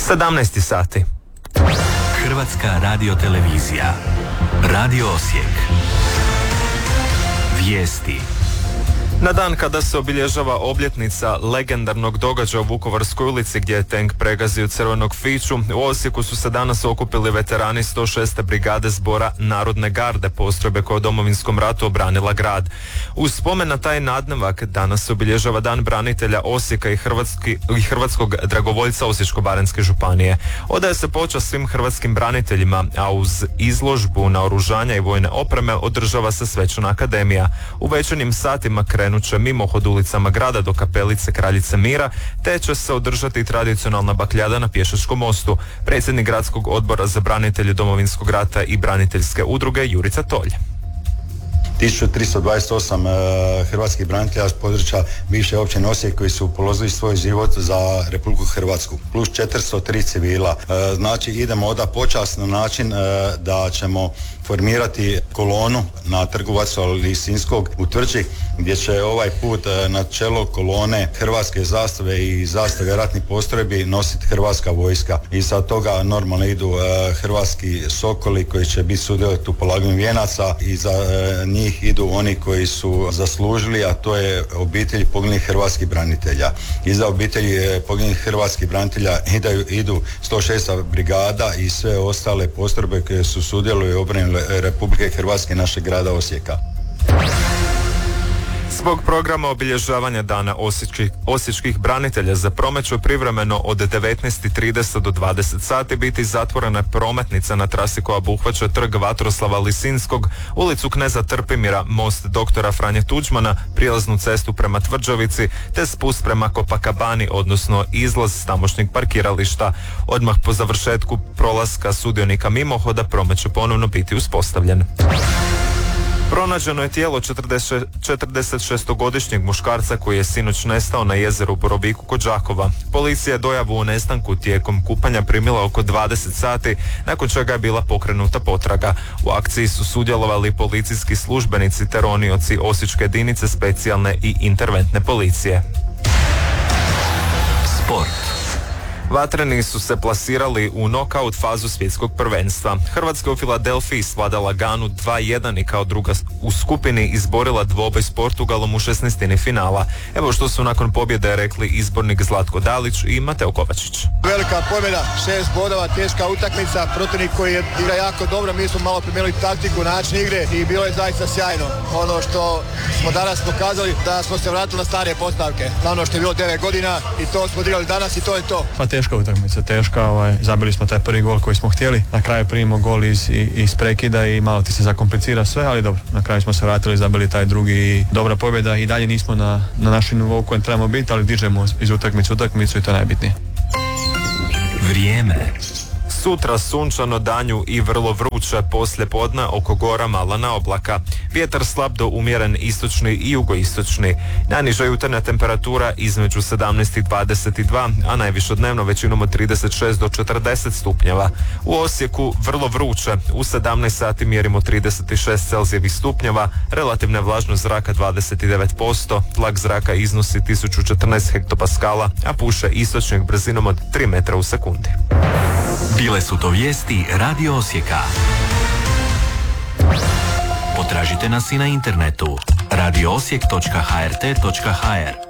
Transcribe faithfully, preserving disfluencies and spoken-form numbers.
sedamnaest sati. Hrvatska radiotelevizija. Radio Osijek. Vijesti. Na dan kada se obilježava obljetnica legendarnog događaja u Vukovarskoj ulici gdje je tenk pregazio crvenog fiću, u Osijeku su se danas okupili veterani sto šeste brigade zbora Narodne garde, postrojbe koja je u Domovinskom ratu obranila grad. Uz spomen na taj nadnevak danas se obilježava Dan branitelja Osijeka i, hrvatski, i hrvatskog dragovoljca Osječko-baranjske županije. Odaje se počast svim hrvatskim braniteljima, a uz izložbu naoružanja i vojne opreme održava se svečana akademija. U večernjim satima krenut će mimohod ulicama grada do kapelice Kraljice Mira, te će se održati tradicionalna bakljada na Pješačkom mostu. Predsjednik Gradskog odbora za branitelje Domovinskog rata i braniteljske udruge Jurica Tolj. tisuću tristo dvadeset osam uh, hrvatskih branitelja s područja bivše općine Osijek koji su položili svoj život za Republiku Hrvatsku, plus četiristo tri civila. Uh, znači idemo oda počast na način uh, da ćemo formirati kolonu na Trgu Vaclava Lisinskog u Tvrđi, gdje će ovaj put uh, na čelo kolone hrvatske zastave i zastave ratnih postrojbi nositi hrvatska vojska. I sa toga normalno idu uh, hrvatski sokoli koji će biti sudjelovati u polaganju vijenaca i za uh, njih idu oni koji su zaslužili, a to je obitelji poginulih hrvatskih branitelja. Iza obitelji poginulih hrvatskih branitelja idu, idu sto šesta brigada i sve ostale postrojbe koje su sudjelovali u obrani Republike Hrvatske, našeg grada Osijeka. Zbog programa obilježavanja dana osječkih, osječkih branitelja za promet će privremeno od devetnaest i trideset do dvadeset sati biti zatvorena prometnica na trasi koja obuhvaća Trg Vatroslava Lisinskog, ulicu Kneza Trpimira, most doktora Franje Tuđmana, prijelaznu cestu prema Tvrđavici te spust prema Kopakabani, odnosno izlaz s tamošnjeg parkirališta. Odmah po završetku prolaska sudionika mimohoda promet će ponovno biti uspostavljen. Pronađeno je tijelo četrdesetšestogodišnjeg muškarca koji je sinoć nestao na jezeru u Boroviku kod Đakova. Policija je dojavu o nestanku tijekom kupanja primila oko dvadeset sati, nakon čega je bila pokrenuta potraga. U akciji su sudjelovali policijski službenici te ronioci Osječke jedinice specijalne i interventne policije. Sport. Vatreni su se plasirali u nokaut fazu svjetskog prvenstva. Hrvatska u Filadelfiji svladala Ganu dva jedan i kao druga u skupini izborila dvoboj s Portugalom u šesnaestini finala. Evo što su nakon pobjede rekli izbornik Zlatko Dalić i Mateo Kovačić. Velika pobjeda, šest bodova, teška utakmica, protivnik koji je igra jako dobro, mi smo malo promijenili taktiku, način igre i bilo je zaista sjajno. Ono što smo danas pokazali da smo se vratili na stare postavke, na ono što je bilo devet godina i to smo odigrali danas i to je to. Pa teška utakmica, teška, ovaj, zabili smo taj prvi gol koji smo htjeli, na kraju primimo gol iz, iz prekida i malo ti se zakomplicira sve, ali dobro, na kraju smo se vratili, zabili taj drugi i dobra pobjeda i dalje nismo na, na našem nivou kojem trebamo biti, ali dižemo iz utakmicu utakmicu i to je najbitnije. Vrijeme. Sutra sunčano, danju i vrlo vruće, poslije podne oko gora malana oblaka. Vjetar slab do umjeren istočni i jugoistočni. Najniža jutarnja temperatura između sedamnaest i dvadeset dva, a najviše dnevno većinom od trideset šest do četrdeset stupnjeva. U Osijeku vrlo vruće, u sedamnaest sati mjerimo trideset šest celzijevih stupnjeva, relativna vlažnost zraka dvadeset devet posto, tlak zraka iznosi tisuću četrnaest hektopaskala, a puše istočnjeg brzinom od tri metra u sekundi. Bile su to vijesti Radio Osijeka. Potražite nas i na internetu radio osijek točka h r t točka h r.